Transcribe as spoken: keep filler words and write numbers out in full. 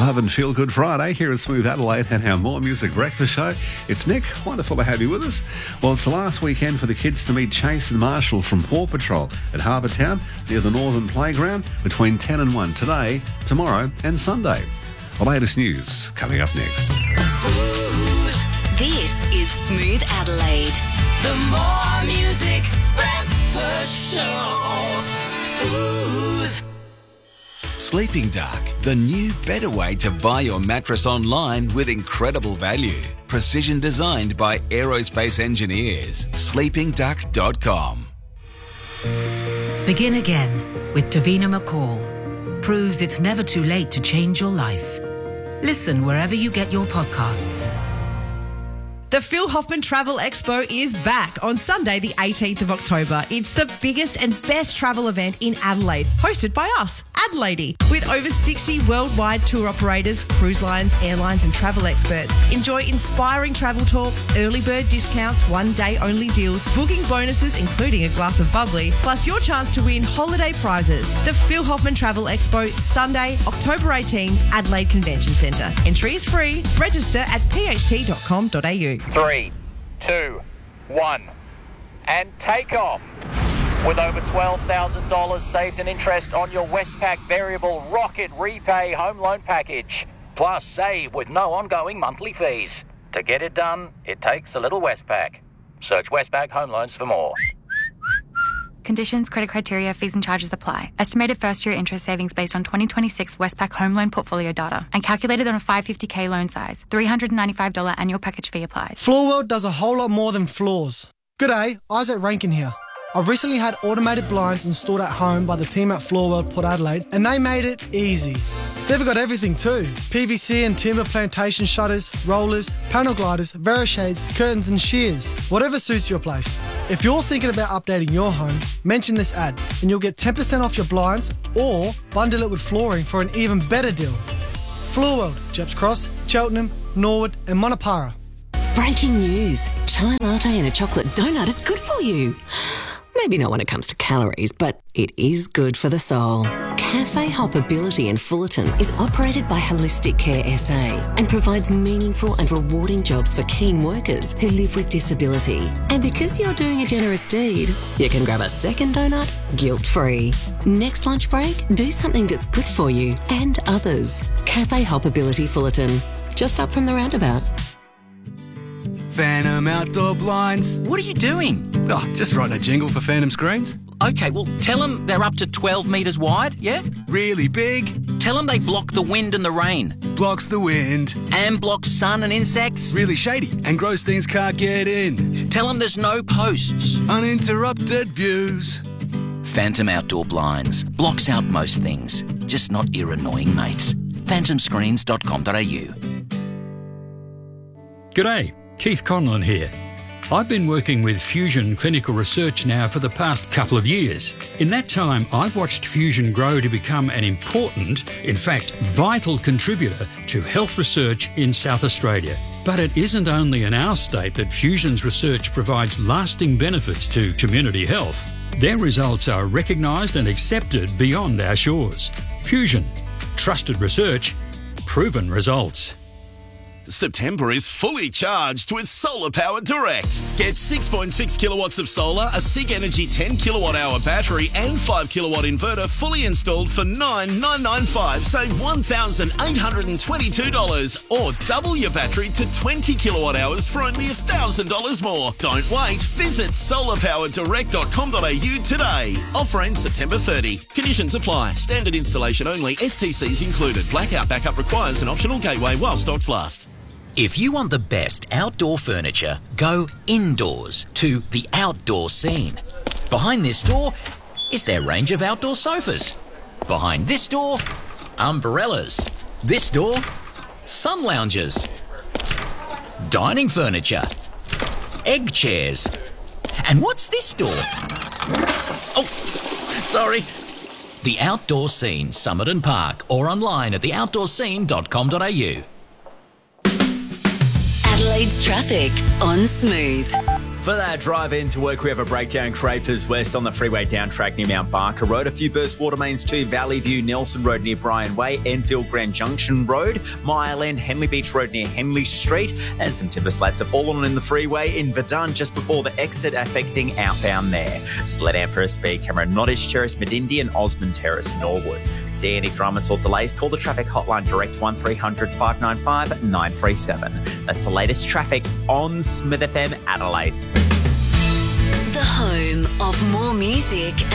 Love and Feel Good Friday here at Smooth Adelaide and our More Music Breakfast Show. It's Nick. Wonderful to have you with us. Well, it's the last weekend for the kids to meet Chase and Marshall from Paw Patrol at Harbour Town near the Northern Playground between ten and one today, tomorrow and Sunday. The latest news coming up next. Smooth. This is Smooth Adelaide. The More Music Breakfast Show. Smooth. Sleeping Dark, the new better way to buy your mattress online with incredible value. Precision designed by aerospace engineers. sleeping duck dot com. Begin again with Davina McCall. Proves it's never too late to change your life. Listen wherever you get your podcasts. The Phil Hoffman Travel Expo is back on Sunday, the eighteenth of October. It's the biggest and best travel event in Adelaide, hosted by us, Adelaide. With over sixty worldwide tour operators, cruise lines, airlines and travel experts. Enjoy inspiring travel talks, early bird discounts, one-day only deals, booking bonuses including a glass of bubbly, plus your chance to win holiday prizes. The Phil Hoffman Travel Expo, Sunday, October eighteenth, Adelaide Convention Centre. Entry is free. Register at p h t dot com dot a u. Three, two, one, and take off. With over twelve thousand dollars saved in interest on your Westpac Variable Rocket Repay Home Loan Package. Plus save with no ongoing monthly fees. To get it done, it takes a little Westpac. Search Westpac Home Loans for more. Conditions, credit criteria, fees and charges apply. Estimated first-year interest savings based on twenty twenty-six Westpac home loan portfolio data and calculated on a five hundred fifty thousand loan size. three hundred ninety-five dollars annual package fee applies. Floorworld does a whole lot more than floors. G'day, Isaac Rankin here. I've recently had automated blinds installed at home by the team at Floorworld Port Adelaide, and they made it easy. They've got everything too. P V C and timber plantation shutters, rollers, panel gliders, Verishades, curtains and shears. Whatever suits your place. If you're thinking about updating your home, mention this ad and you'll get ten percent off your blinds or bundle it with flooring for an even better deal. Floorworld, Jeps Cross, Cheltenham, Norwood and Monopara. Breaking news. Chai latte and a chocolate donut is good for you. Maybe not when it comes to calories, but it is good for the soul. Cafe Hoppability in Fullerton is operated by Holistic Care S A and provides meaningful and rewarding jobs for keen workers who live with disability. And because you're doing a generous deed, you can grab a second donut guilt-free. Next lunch break, do something that's good for you and others. Cafe Hoppability Fullerton, just up from the roundabout. Phantom Outdoor Blinds. What are you doing? Oh, just writing a jingle for Phantom Screens. Okay, well, tell them they're up to twelve metres wide, yeah? Really big. Tell them they block the wind and the rain. Blocks the wind. And blocks sun and insects. Really shady, and Grostein's can't get in. Tell them there's no posts. Uninterrupted views. Phantom Outdoor Blinds. Blocks out most things, just not your annoying mates. phantom screens dot com dot a u. G'day, Keith Conlon here. I've been working with Fusion Clinical Research now for the past couple of years. In that time, I've watched Fusion grow to become an important, in fact, vital contributor to health research in South Australia. But it isn't only in our state that Fusion's research provides lasting benefits to community health. Their results are recognised and accepted beyond our shores. Fusion. Trusted research. Proven results. September is fully charged with Solar Power Direct. Get six point six kilowatts of solar, a SIG Energy ten kilowatt hour battery and five kilowatt inverter fully installed for nine thousand nine hundred ninety-five dollars. Save one thousand eight hundred twenty-two dollars or double your battery to twenty kilowatt hours for only one thousand dollars more. Don't wait. Visit solar power direct dot com dot a u today. Offer ends September thirtieth. Conditions apply. Standard installation only. S T Cs included. Blackout backup requires an optional gateway while stocks last. If you want the best outdoor furniture, go indoors to the Outdoor Scene. Behind this door is their range of outdoor sofas. Behind this door, umbrellas. This door, sun loungers. Dining furniture. Egg chairs. And what's this door? Oh, sorry. The Outdoor Scene, Somerton Park, or online at the outdoor scene dot com dot a u. Adelaide's traffic on Smooth. For that drive into work, we have a breakdown Crafers West on the freeway down track near Mount Barker Road. A few burst water mains too. Valley View, Nelson Road near Bryan Way, Enfield Grand Junction Road, Mile End, Henley Beach Road near Henley Street, and some timber slats have fallen in the freeway in Verdun just before the exit, affecting outbound there. Sled out for a speed camera, Nottage Terrace, Medindi and Osmond Terrace, Norwood. See any dramas or delays, call the traffic hotline direct one three hundred five nine five nine three seven. That's the latest traffic on Smith F M Adelaide. The home of more music